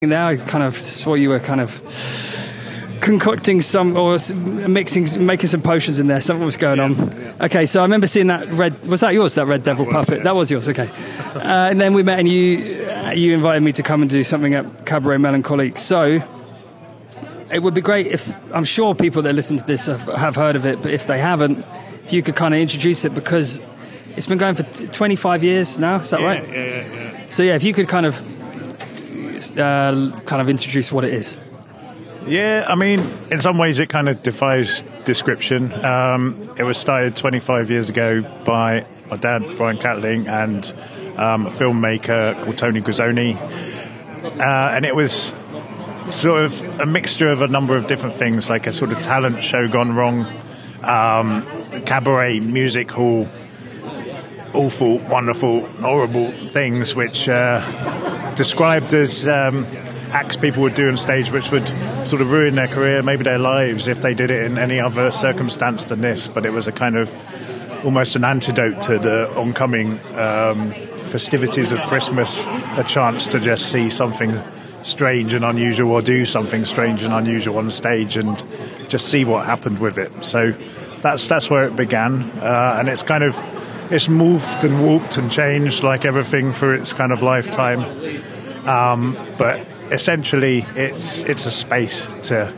Now I kind of saw you were kind of concocting some or making some potions in there. Something was going on. Okay, so I remember seeing that red. Was that yours? That red devil puppet? Yeah. That was yours. Okay. And then we met, and you invited me to come and do something at Cabaret Melancholique. So it would be great if, I'm sure people that listen to this have heard of it, but if they haven't, if you could kind of introduce it, because it's been going for 25 years now. Is that right? Yeah. So yeah, if you could kind of introduce what it is. Yeah, I mean, in some ways it kind of defies description. It was started 25 years ago by my dad, Brian Catling, and a filmmaker called Tony Guzzoni. And it was sort of a mixture of a number of different things, like a sort of talent show gone wrong, cabaret, music hall, awful, wonderful, horrible things which described as acts people would do on stage which would sort of ruin their career, maybe their lives, if they did it in any other circumstance than this. But it was a kind of almost an antidote to the oncoming festivities of Christmas, a chance to just see something strange and unusual, or do something strange and unusual on stage, and just see what happened with it. So that's where it began, and it's morphed and warped and changed like everything through its kind of lifetime. But essentially, it's a space to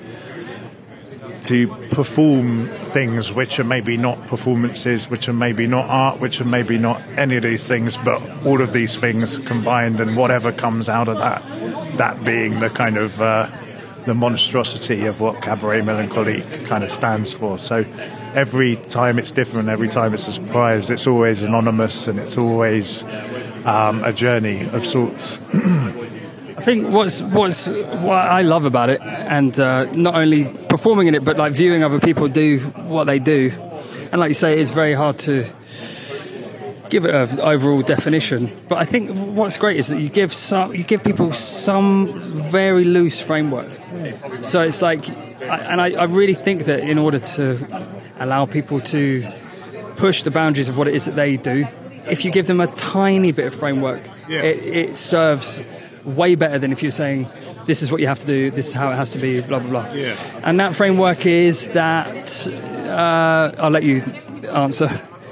perform things which are maybe not performances, which are maybe not art, which are maybe not any of these things, but all of these things combined, and whatever comes out of that being the kind of the monstrosity of what Cabaret Melancholique kind of stands for. So every time it's different, every time it's a surprise, it's always anonymous, and it's always a journey of sorts. I think what I love about it, and not only performing in it, but like viewing other people do what they do, and like you say, it's very hard to give it an overall definition. But I think what's great is that you give people some very loose framework. So it's like, I really think that in order to allow people to push the boundaries of what it is that they do, if you give them a tiny bit of framework, it serves way better than if you're saying, this is what you have to do, this is how it has to be, blah, blah, blah. Yeah. And that framework is that, I'll let you answer.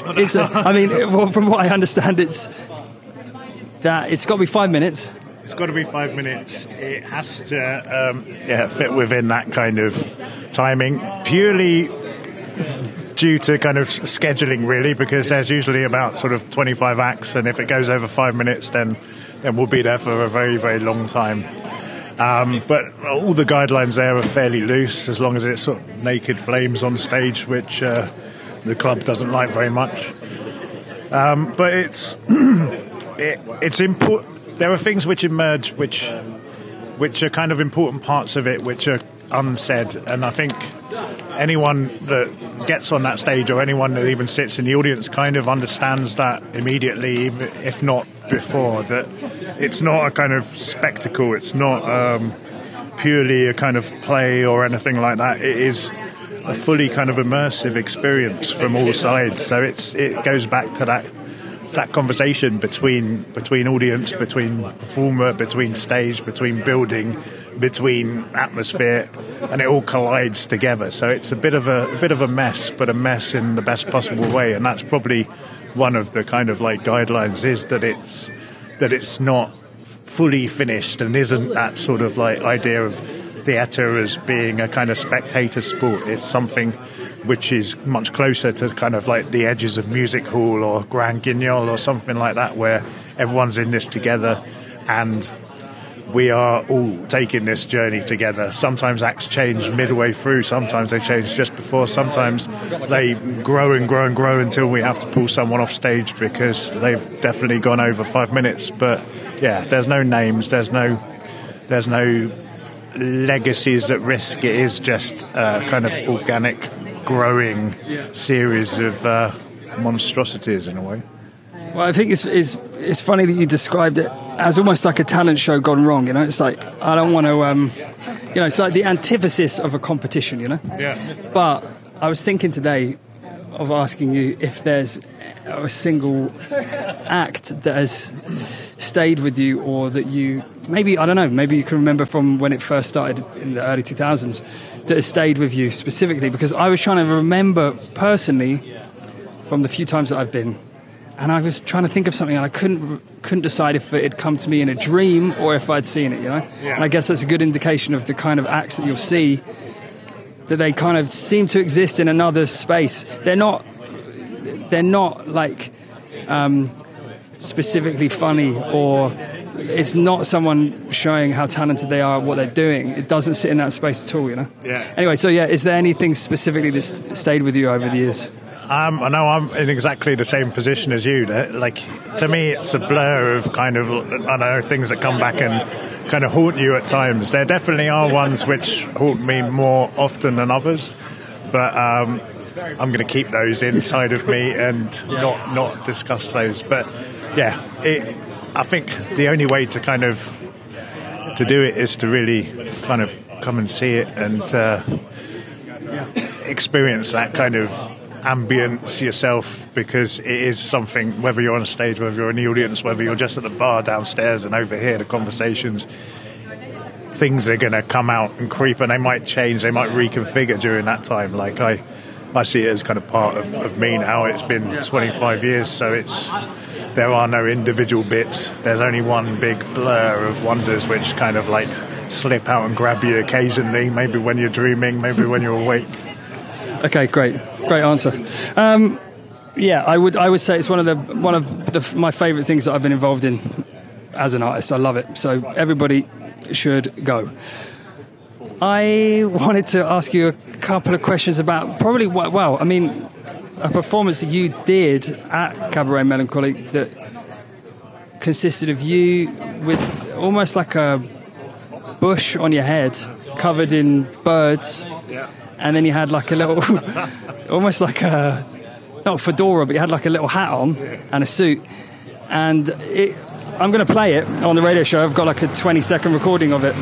From what I understand, it's that it's got to be 5 minutes. It's got to be 5 minutes. It has to fit within that kind of timing, purely due to kind of scheduling, really, because there's usually about sort of 25 acts, and if it goes over 5 minutes, then we'll be there for a very, very long time. But all the guidelines there are fairly loose, as long as it's sort of naked flames on stage, which the club doesn't like very much. But it's important. There are things which emerge, which are kind of important parts of it, which are unsaid, and I think anyone that gets on that stage, or anyone that even sits in the audience, kind of understands that immediately, if not before, that it's not a kind of spectacle, it's not purely a kind of play or anything like that. It is a fully kind of immersive experience from all sides. So it goes back to that conversation between audience, between performer, between stage, between building, between atmosphere, and it all collides together. So it's a bit of a mess, but a mess in the best possible way. And that's probably one of the kind of like guidelines, is that it's not fully finished, and isn't that sort of like idea of theatre as being a kind of spectator sport. It's something which is much closer to kind of like the edges of music hall or Grand Guignol or something like that, where everyone's in this together and we are all taking this journey together. Sometimes acts change midway through, sometimes they change just before, sometimes they grow and grow and grow until we have to pull someone off stage because they've definitely gone over 5 minutes. But yeah, there's no names, there's no legacies at risk. It is just a kind of organic, growing series of monstrosities in a way. Well, I think it's funny that you described it as almost like a talent show gone wrong. You know, it's like, I don't want to, it's like the antithesis of a competition. You know. Yeah. But I was thinking today of asking you if there's a single act that has stayed with you, or that you maybe, I don't know, maybe you can remember from when it first started in the early 2000s, that has stayed with you specifically? Because I was trying to remember personally from the few times that I've been, and I was trying to think of something, and I couldn't decide if it had come to me in a dream or if I'd seen it, you know? Yeah. And I guess that's a good indication of the kind of acts that you'll see, that they kind of seem to exist in another space. They're not like specifically funny, or it's not someone showing how talented they are at what they're doing. It doesn't sit in that space at all, you know? Yeah. Anyway, so yeah, is there anything specifically that's stayed with you over the years? I know I'm in exactly the same position as you. Like, to me, it's a blur of kind of, I don't know, things that come back and kind of haunt you at times. There definitely are ones which haunt me more often than others, but I'm going to keep those inside of me and not discuss those. But yeah, I think the only way to kind of to do it is to really kind of come and see it and experience that kind of ambience yourself, because it is something, whether you're on stage, whether you're in the audience, whether you're just at the bar downstairs and overhear the conversations, things are going to come out and creep, and they might change, they might reconfigure during that time. Like I see it as kind of part of me now. It's been 25 years, so there are no individual bits. There's only one big blur of wonders which kind of like slip out and grab you occasionally, maybe when you're dreaming, maybe when you're awake. Okay, great answer. Yeah, I would say it's one of my favourite things that I've been involved in as an artist. I love it. So everybody should go. I wanted to ask you a couple of questions about probably a performance that you did at Cabaret Melancholy that consisted of you with almost like a bush on your head covered in birds. Yeah. And then you had like a little, almost like a, not a fedora, but you had like a little hat on and a suit. And I'm going to play it on the radio show. I've got like a 20-second recording of it.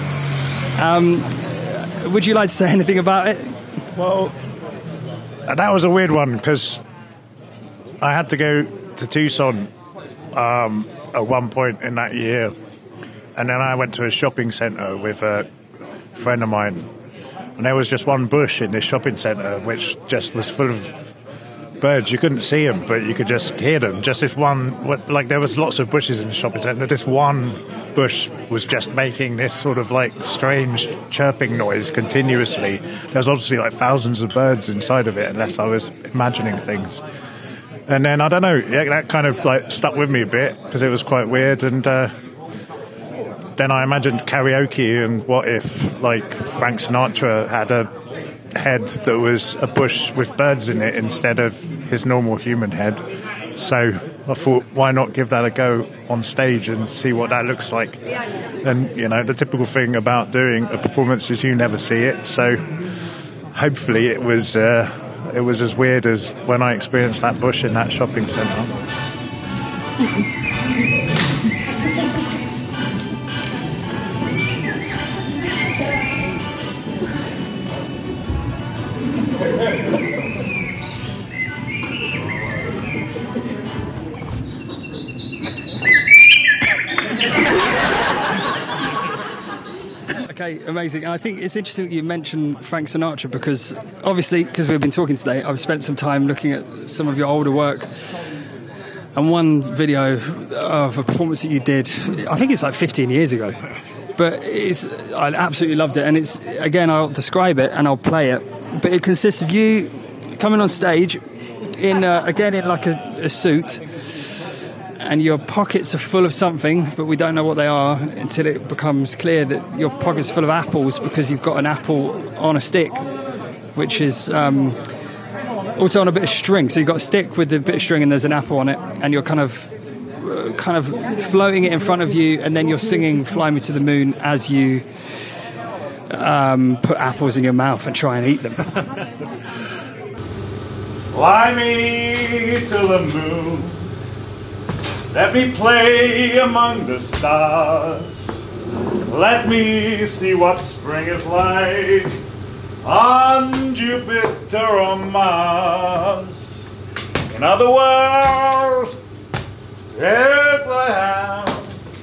Would you like to say anything about it? Well, that was a weird one, because I had to go to Tucson at one point in that year. And then I went to a shopping centre with a friend of mine. And there was just one bush in this shopping centre which just was full of birds. You couldn't see them, but you could just hear them. Just this one, like there was lots of bushes in the shopping centre. This one bush was just making this sort of like strange chirping noise continuously. There was obviously like thousands of birds inside of it, unless I was imagining things. And then, I don't know, that kind of like stuck with me a bit, because it was quite weird. And then I imagined karaoke, and what if, like, Frank Sinatra had a head that was a bush with birds in it instead of his normal human head. So I thought, why not give that a go on stage and see what that looks like? And, you know, the typical thing about doing a performance is you never see it. So hopefully it was as weird as when I experienced that bush in that shopping centre. Okay, amazing. And I think it's interesting that you mentioned Frank Sinatra, because obviously, because we've been talking today, I've spent some time looking at some of your older work. And one video of a performance that you did, I think it's like 15 years ago. But I absolutely loved it. And it's, again, I'll describe it and I'll play it. But it consists of you coming on stage in like a suit, and your pockets are full of something, but we don't know what they are until it becomes clear that your pockets are full of apples, because you've got an apple on a stick, which is also on a bit of string. So you've got a stick with a bit of string and there's an apple on it, and you're kind of floating it in front of you, and then you're singing Fly Me to the Moon as you put apples in your mouth and try and eat them. Fly me to the moon, let me play among the stars, let me see what spring is like on Jupiter or Mars. In other words, Bethlehem,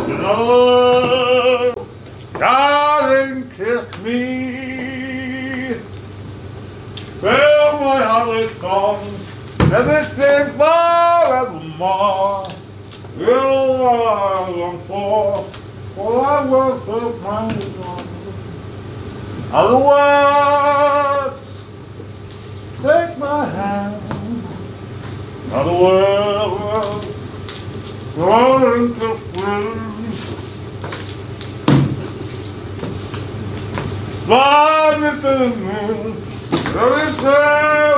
Oh, darling, kiss me. Fill my heart with song, let it sing forevermore. You are I long for I will serve my song. Other words, take my hand. Other words, going to spring. Fly me to the moon, let me sail